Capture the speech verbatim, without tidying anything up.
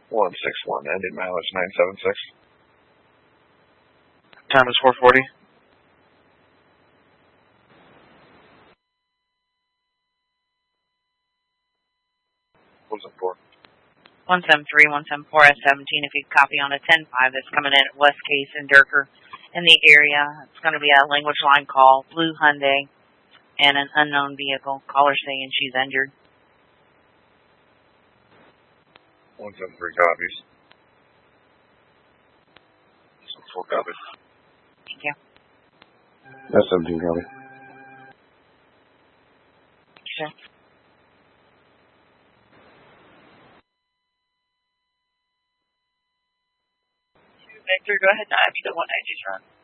one six one, ended mileage nine seven six. Time is four forty. What's it for? one seven three, one seven four, S seventeen, if you copy on a ten five that's coming in at West Case and Durker in the area. It's going to be a language line call, blue Hyundai, and an unknown vehicle. Caller saying she's injured. one seven three copies. So four copies. Thank you. S seventeen copy. Sure. Victor, go ahead and I have the one ninety run.